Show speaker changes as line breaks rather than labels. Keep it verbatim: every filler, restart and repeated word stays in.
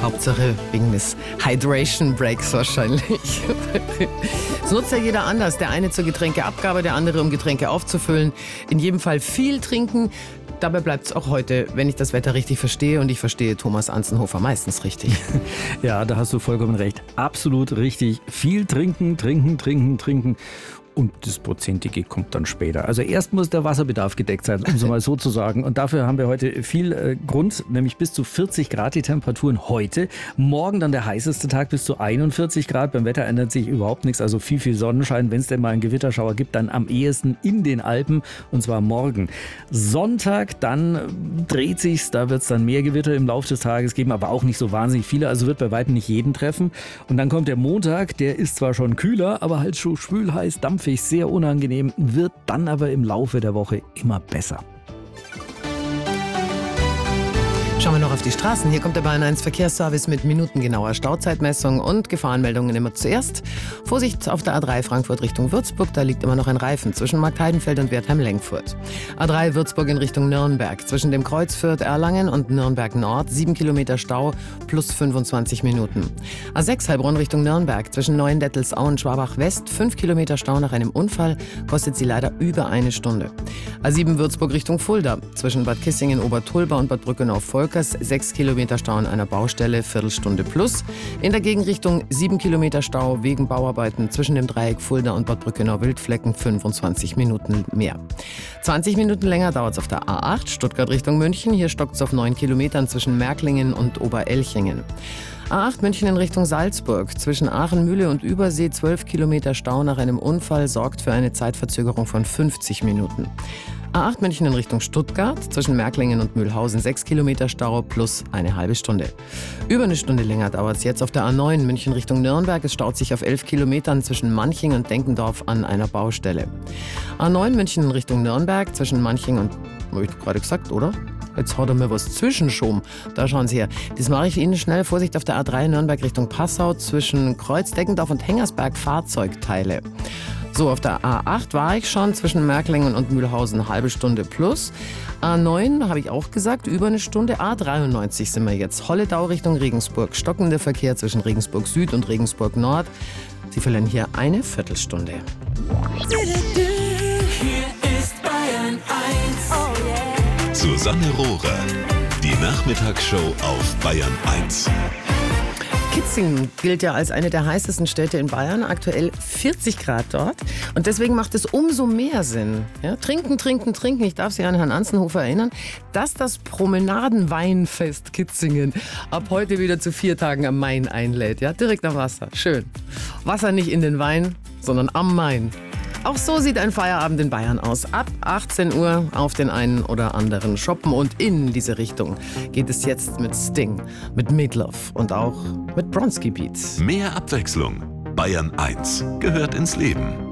Hauptsache wegen des Hydration Breaks wahrscheinlich. Das nutzt ja jeder anders. Der eine zur Getränkeabgabe, der andere um Getränke aufzufüllen. In jedem Fall viel trinken. Dabei bleibt es auch heute, wenn ich das Wetter richtig verstehe. Und ich verstehe Thomas Anzenhofer meistens richtig.
Ja, da hast du vollkommen recht. Absolut richtig. Viel trinken, trinken, trinken, trinken. Und das Prozentige kommt dann später. Also erst muss der Wasserbedarf gedeckt sein, um es mal so zu sagen. Und dafür haben wir heute viel äh, Grund, nämlich bis zu vierzig Grad die Temperaturen heute. Morgen dann der heißeste Tag bis zu einundvierzig Grad. Beim Wetter ändert sich überhaupt nichts, also viel, viel Sonnenschein. Wenn es denn mal einen Gewitterschauer gibt, dann am ehesten in den Alpen und zwar morgen. Sonntag, dann dreht sich's, da wird es dann mehr Gewitter im Laufe des Tages geben, aber auch nicht so wahnsinnig viele, also wird bei weitem nicht jeden treffen. Und dann kommt der Montag, der ist zwar schon kühler, aber halt schon schwül heiß, dampfig. Sehr unangenehm, wird dann aber im Laufe der Woche immer besser.
Schauen wir noch auf die Straßen. Hier kommt der Bayern eins Verkehrsservice mit minutengenauer Stauzeitmessung und Gefahrenmeldungen immer zuerst. Vorsicht auf der A drei Frankfurt Richtung Würzburg, da liegt immer noch ein Reifen zwischen Marktheidenfeld und Wertheim-Lengfurt. A drei Würzburg in Richtung Nürnberg, zwischen dem Kreuz Fürth-Erlangen und Nürnberg Nord, sieben Kilometer Stau plus fünfundzwanzig Minuten. A sechs Heilbronn Richtung Nürnberg, zwischen Neuendettelsau und Schwabach West, fünf Kilometer Stau nach einem Unfall, kostet sie leider über eine Stunde. A sieben Würzburg Richtung Fulda, zwischen Bad Kissingen, Obertulba und Bad Brückenau-Volkers, sechs Kilometer Stau an einer Baustelle, Viertelstunde plus. In der Gegenrichtung sieben Kilometer Stau wegen Bauarbeiten zwischen dem Dreieck Fulda und Bad Brückenau-Wildflecken, fünfundzwanzig Minuten mehr. zwanzig Minuten länger dauert es auf der A acht, Stuttgart Richtung München. Hier stockt es auf neun Kilometern zwischen Märklingen und Oberelchingen. A acht München in Richtung Salzburg. Zwischen Aachen-Mühle und Übersee zwölf Kilometer Stau nach einem Unfall sorgt für eine Zeitverzögerung von fünfzig Minuten. A acht München in Richtung Stuttgart. Zwischen Märklingen und Mühlhausen sechs Kilometer Stau plus eine halbe Stunde. Über eine Stunde länger dauert es jetzt auf der A neun München Richtung Nürnberg. Es staut sich auf elf Kilometern zwischen Manching und Denkendorf an einer Baustelle. A neun München in Richtung Nürnberg. Zwischen Manching und, habe ich gerade gesagt, oder? Jetzt hat er mir was zwischenschoben. Da schauen Sie her. Das mache ich Ihnen schnell. Vorsicht auf der A drei Nürnberg Richtung Passau. Zwischen Kreuz Deckendorf und Hengersberg Fahrzeugteile. So, auf der A acht war ich schon, zwischen Märklingen und Mühlhausen eine halbe Stunde plus. A neun habe ich auch gesagt, über eine Stunde. A dreiundneunzig sind wir jetzt. Holledau Richtung Regensburg. Stockender Verkehr zwischen Regensburg Süd und Regensburg Nord. Sie verlieren hier eine Viertelstunde.
Hier ist Bayern eins. Oh yeah.
Susanne Rohrer, die Nachmittagsshow auf Bayern eins.
Kitzingen gilt ja als eine der heißesten Städte in Bayern, aktuell vierzig Grad dort. Und deswegen macht es umso mehr Sinn, ja, trinken, trinken, trinken, ich darf Sie an Herrn Anzenhofer erinnern, dass das Promenadenweinfest Kitzingen ab heute wieder zu vier Tagen am Main einlädt. Ja, direkt am Wasser, schön. Wasser nicht in den Wein, sondern am Main. Auch so sieht ein Feierabend in Bayern aus. Ab achtzehn Uhr auf den einen oder anderen shoppen. Und in diese Richtung geht es jetzt mit Sting, mit Meatloaf und auch mit Bronski Beats.
Mehr Abwechslung. Bayern eins gehört ins Leben.